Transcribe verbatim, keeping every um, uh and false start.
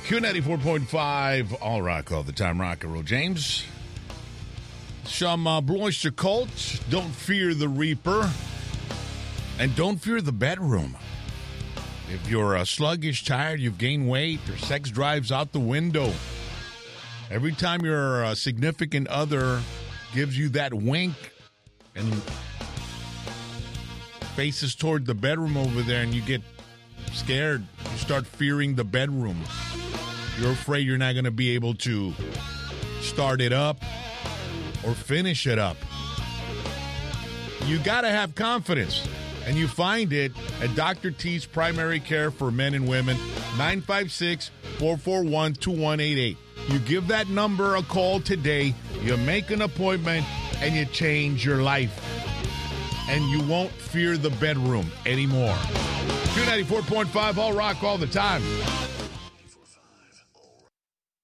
Q ninety-four point five, all rock all the time, rock and roll. James, some uh, Blue Oyster Cult, Don't Fear the Reaper, and Don't Fear the Bedroom. If you're uh, sluggish, tired, you've gained weight, your sex drive's out the window, every time your uh, significant other gives you that wink and faces toward the bedroom over there and you get scared, you start fearing the bedroom. You're afraid you're not going to be able to start it up or finish it up. You got to have confidence, and you find it at Doctor T's Primary Care for Men and Women, nine five six, four four one, two one eight eight. You give that number a call today, you make an appointment, and you change your life. And you won't fear the bedroom anymore. Q ninety-four point five, all rock all the time.